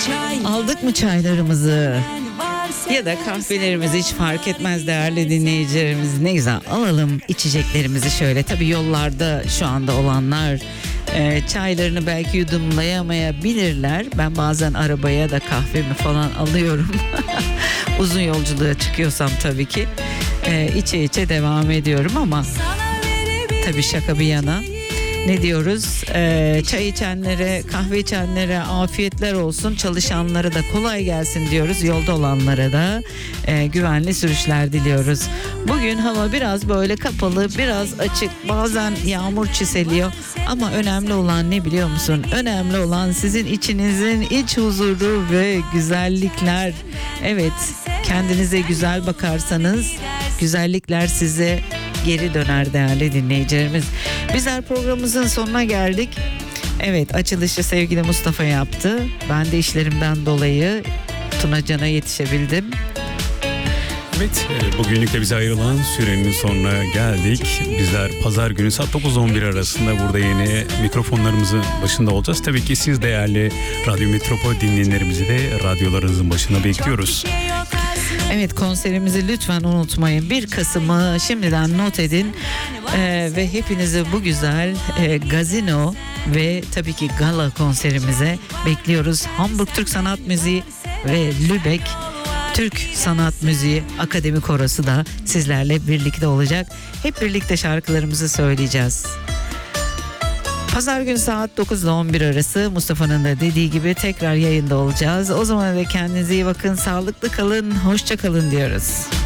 Aldık mı çaylarımızı ya da kahvelerimizi, hiç fark etmez değerli dinleyicilerimiz, ne güzel alalım içeceklerimizi şöyle. Tabii yollarda şu anda olanlar çaylarını belki yudumlayamayabilirler. Ben bazen arabaya da kahvemi falan alıyorum. Uzun yolculuğa çıkıyorsam tabii ki içe içe devam ediyorum ama tabii şaka bir yana. Ne diyoruz? Çay içenlere, kahve içenlere afiyetler olsun. Çalışanlara da kolay gelsin diyoruz. Yolda olanlara da güvenli sürüşler diliyoruz. Bugün hava biraz böyle kapalı, biraz açık. Bazen yağmur çiseliyor. Ama önemli olan ne biliyor musun? Önemli olan sizin içinizin iç huzuru ve güzellikler. Evet, kendinize güzel bakarsanız güzellikler size geri döner değerli dinleyicilerimiz. Bizler programımızın sonuna geldik. Evet, açılışı sevgili Mustafa yaptı. Ben de işlerimden dolayı Tunacan'a yetişebildim. Evet, bugünlük de bize ayrılan sürenin sonuna geldik. Bizler pazar günü saat 9-11 arasında burada yine mikrofonlarımızın başında olacağız. Tabii ki siz değerli Radyo Metropol dinleyenlerimizi de radyolarınızın başına bekliyoruz. Evet, konserimizi lütfen unutmayın. 1 Kasım'ı şimdiden not edin ve hepinizi bu güzel gazino ve tabii ki gala konserimize bekliyoruz. Hamburg Türk Sanat Müziği ve Lübeck Türk Sanat Müziği Akademi Korosu da sizlerle birlikte olacak. Hep birlikte şarkılarımızı söyleyeceğiz. Pazar günü saat 9 ile 11 arası Mustafa'nın da dediği gibi tekrar yayında olacağız. O zaman da kendinize iyi bakın, sağlıklı kalın, hoşça kalın diyoruz.